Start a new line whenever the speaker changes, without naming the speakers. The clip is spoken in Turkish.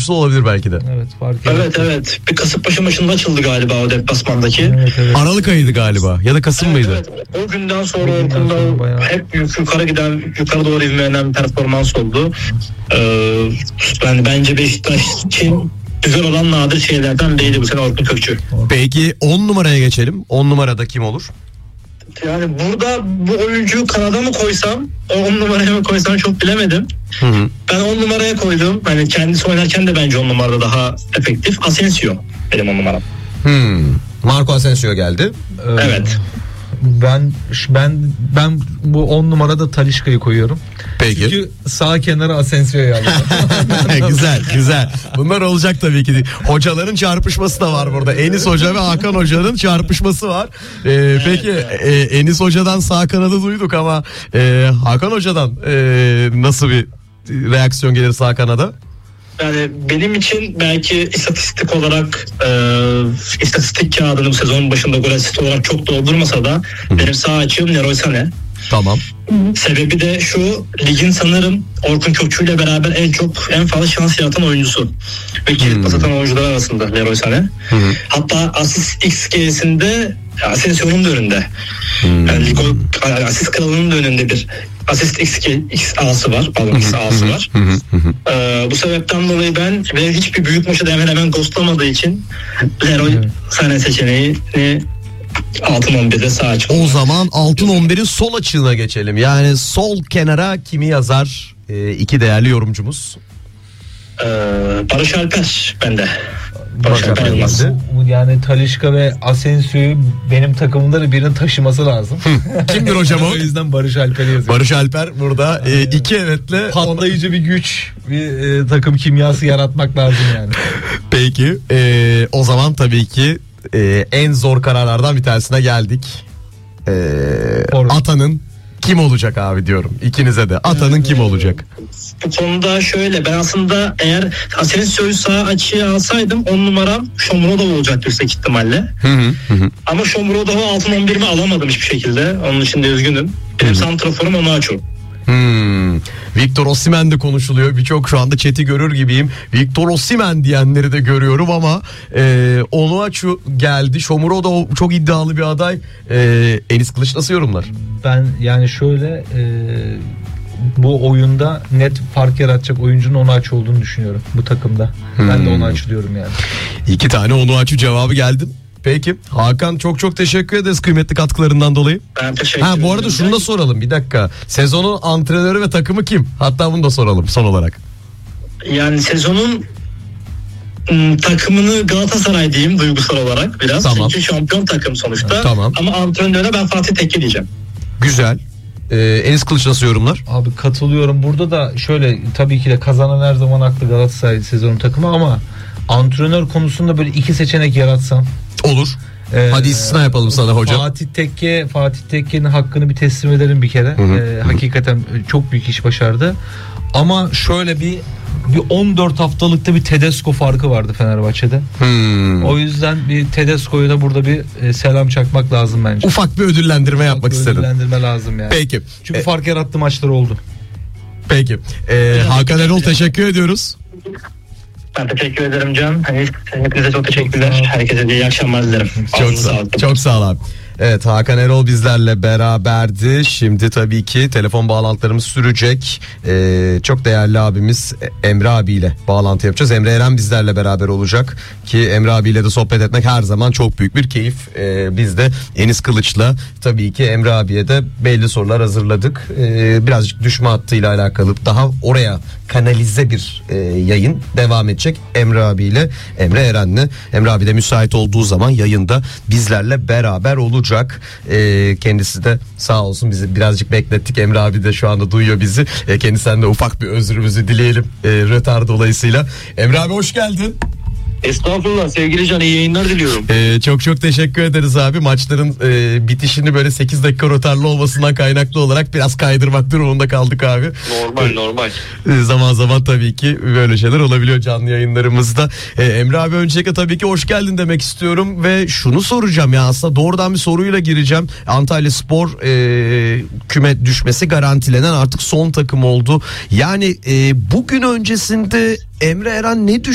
oyuncusu olabilir belki de.
Evet, fark ettim.
Evet. Bir Kasımpaşa maçında açıldı galiba o deplasmandaki.
Evet.
Aralık ayıydı galiba ya da Kasım mıydı?
Evet. O günden sonra Orkun'da hep yukarı doğru ivmelenen bir performans oldu. Yani bence Beşiktaş için güzel olan nadir şeylerden değildi bu sene Orkun Kökçü.
Peki 10 numaraya geçelim. 10 numarada kim olur?
Yani burada bu oyuncuyu kanada mı koysam, 10 numaraya mı koysam çok bilemedim.
Hı.
Ben 10 numaraya koydum. Yani kendisi oynarken de bence 10 numarada daha efektif. Asensio benim 10 numaram.
Marco Asensio geldi.
Evet.
Ben bu 10 numarada Talisca'yı koyuyorum.
Peki.
Çünkü sağ kenara Asensio'yu aldım.
güzel. Bunlar olacak tabii ki. Hocaların çarpışması da var burada. Enis Hoca ve Hakan Hoca'nın çarpışması var. Peki Enis Hoca'dan sağ kanadı duyduk ama Hakan Hoca'dan nasıl bir reaksiyon gelir sağ kanada?
Yani benim için belki istatistik olarak istatistik kağıdını bu sezonun başında gol asist olarak çok doldurmasa da benim sağ açığım Leroy Sané.
Tamam.
Sebebi de şu, ligin sanırım Orkun Kökçü ile beraber en fazla şans yaratan oyuncusu ve kilit pas atan oyuncular arasında Leroy Sané. Hatta asist XG'sinde Asensio'nun da önünde. Yani asist kralının da önünde bir asist XA'sı var. XA'sı var. Bu sebepten dolayı ben hiçbir büyük maçı da hemen ghostlamadığı için Leroy Sané seçeneğini altın 11'de sağ açık.
O zaman altın 11'in sol açığına geçelim. Yani sol kenara kimi yazar? İki değerli yorumcumuz.
Barış Alper bende. Barış Alper Yılmaz.
Yani Talisca ve Asensio'yu benim takımımda birinin taşıması lazım.
Kimdir hocam o?
O yüzden Barış Alper'i yazıyorum.
Barış Alper burada iki evetle
patlayıcı bir güç, bir takım kimyası yaratmak lazım yani.
Peki o zaman tabii ki en zor kararlardan bir tanesine geldik. Atanın kim olacak abi diyorum ikinize de. Atanın kim olacak?
Bu konuda şöyle, ben aslında eğer Asensio'yu sağ açıya alsaydım 10 numaram Shomurodov olacaktı yüksek ihtimalle. Ama Shomurodov'u altın 11'imi alamadım hiçbir şekilde. Onun için de üzgünüm. Benim santraforum Onuachu.
Victor Osimhen de konuşuluyor. Birçok şu anda chat'i görür gibiyim. Victor Osimhen diyenleri de görüyorum ama Onuachu geldi. Shomurodov çok iddialı bir aday. Enis Kılıç nasıl yorumlar?
Ben yani şöyle bu oyunda net fark yaratacak oyuncunun Onuachu olduğunu düşünüyorum bu takımda. Ben de Onuachu diyorum yani.
2 tane Onuachu cevabı geldi. Peki Hakan çok teşekkür ederiz kıymetli katkılarından dolayı.
Ben teşekkür ederim.
Bu arada şunu da soralım bir dakika. Sezonun antrenörü ve takımı kim? Hatta bunu da soralım son olarak.
Yani sezonun takımını Galatasaray diyeyim duygusal olarak biraz.
Tamam.
Çünkü şampiyon takım sonuçta.
Tamam.
Ama antrenörüne ben Fatih Tekke diyeceğim.
Güzel. Enis Kılıç nasıl yorumlar?
Abi katılıyorum. Burada da şöyle, tabii ki de kazanan her zaman haklı Galatasaray sezonun takımı ama antrenör konusunda böyle iki seçenek yaratsam.
Olur. Hadi istisna yapalım sana hocam.
Fatih Tekke'nin hakkını bir teslim ederim bir kere. Hakikaten çok büyük iş başardı. Ama şöyle bir 14 haftalıkta bir Tedesco farkı vardı Fenerbahçe'de. O yüzden bir Tedesco'yu da burada bir selam çakmak lazım bence.
Ufak bir ödüllendirme yapmak istedim.
Ödüllendirme lazım yani.
Peki.
Çünkü fark yarattığı maçlar oldu.
Peki. Hakan Erol teşekkür ediyoruz.
Ben teşekkür ederim Can. Hepinize çok teşekkürler. Herkese de iyi akşamlar dilerim.
Çok sağ ol abi. Evet, Hakan Erol bizlerle beraberdi. Şimdi tabii ki telefon bağlantılarımız sürecek. Çok değerli abimiz Emre abiyle bağlantı yapacağız. Emre Eren bizlerle beraber olacak ki Emre abiyle de sohbet etmek her zaman çok büyük bir keyif. Biz de Enis Kılıç'la tabii ki Emre abiye de belli sorular hazırladık. Birazcık düşme hattıyla alakalı daha oraya kanalize bir yayın devam edecek Emre abiyle, Emre Eren'le. Emre abi de müsait olduğu zaman yayında bizlerle beraber olacak. Kendisi de sağ olsun bizi birazcık beklettik. Emre abi de şu anda duyuyor bizi. Kendisinden de ufak bir özrümüzü dileyelim rötar dolayısıyla. Emre abi hoş geldin.
Estağfurullah sevgili Can, iyi yayınlar diliyorum.
Çok teşekkür ederiz abi. Maçların bitişini böyle 8 dakika rotarlı olmasından kaynaklı olarak biraz kaydırmak durumunda kaldık abi.
Normal.
Zaman zaman tabii ki böyle şeyler olabiliyor canlı yayınlarımızda. Emre abi öncelikle tabii ki hoş geldin demek istiyorum ve şunu soracağım ya, aslında doğrudan bir soruyla gireceğim. Antalyaspor küme düşmesi garantilenen artık son takım oldu. Yani bugün öncesinde Emre Eren ne